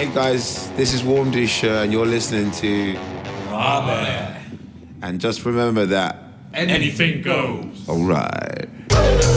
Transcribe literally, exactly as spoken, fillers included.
Hey guys, this is Warm Dish uh, and you're listening to Rabe. And just remember that Anything goes. Alright.